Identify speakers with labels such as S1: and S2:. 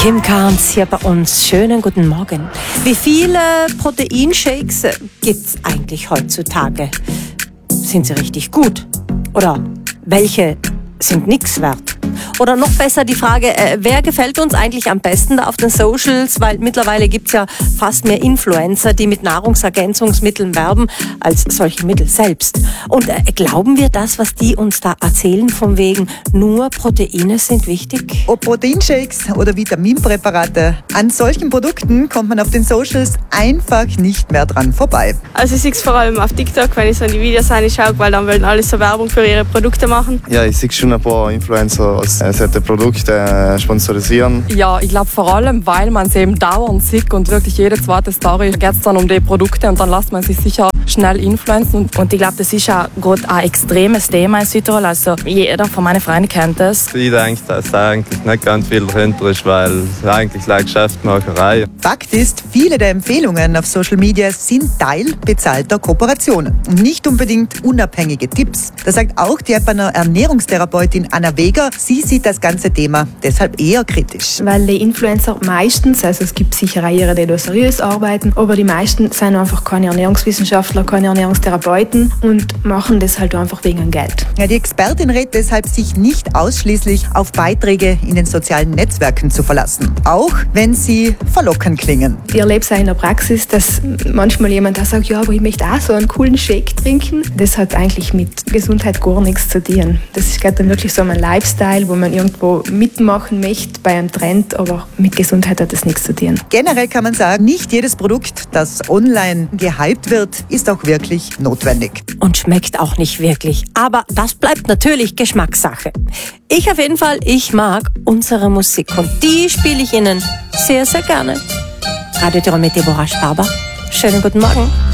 S1: Kim Carnes hier bei uns. Schönen guten Morgen. Wie viele Proteinshakes gibt's eigentlich heutzutage? Sind sie richtig gut? Oder welche sind nix wert? Oder noch besser die Frage, wer gefällt uns eigentlich am besten da auf den Socials? Weil mittlerweile gibt's ja fast mehr Influencer, die mit Nahrungsergänzungsmitteln werben, als solche Mittel selbst. Und glauben wir das, was die uns da erzählen, von wegen nur Proteine sind wichtig?
S2: Ob Proteinshakes oder Vitaminpräparate, an solchen Produkten kommt man auf den Socials einfach nicht mehr dran vorbei.
S3: Also ich sehe es vor allem auf TikTok, wenn ich so die Videos anschaue, weil dann wollen alle so Werbung für ihre Produkte machen.
S4: Ja, ich sehe schon ein paar Influencer, solche Produkte sponsorisieren.
S5: Ja, ich glaube vor allem, weil man es eben dauernd sieht und wirklich jede zweite Story geht es dann um die Produkte und dann lässt man sich sicher schnell influenzen.
S6: Und ich glaube, das ist ja gerade ein extremes Thema in Südtirol. Also jeder von meinen Freunden kennt das.
S7: Ich denke, dass da eigentlich nicht ganz viel dahinter ist, weil es eigentlich eine Geschäftsmacherei.
S2: Fakt ist, viele der Empfehlungen auf Social Media sind Teil bezahlter Kooperationen und nicht unbedingt unabhängige Tipps. Das sagt auch die Epperner Ernährungstherapeutin Anna Weger. Sie sieht das ganze Thema deshalb eher kritisch.
S8: Weil die Influencer meistens, also es gibt sicher auch ihre, die da seriös arbeiten, aber die meisten sind einfach keine Ernährungswissenschaftler, keine Ernährungstherapeuten und machen das halt einfach wegen Geld.
S2: Ja, die Expertin rät deshalb, sich nicht ausschließlich auf Beiträge in den sozialen Netzwerken zu verlassen, auch wenn sie verlockend klingen.
S8: Ich erlebe es auch in der Praxis, dass manchmal jemand auch sagt, ja, aber ich möchte auch so einen coolen Shake trinken. Das hat eigentlich mit Gesundheit gar nichts zu tun. Das ist dann wirklich so ein Lifestyle, wo man irgendwo mitmachen möchte bei einem Trend, aber mit Gesundheit hat das nichts zu tun.
S2: Generell kann man sagen, nicht jedes Produkt, das online gehypt wird, ist auch wirklich notwendig.
S1: Und schmeckt auch nicht wirklich. Aber das bleibt natürlich Geschmackssache. Ich auf jeden Fall, ich mag unsere Musik und die spiele ich Ihnen sehr, sehr gerne. Radio Tirol mit Deborah Sparber. Schönen guten Morgen.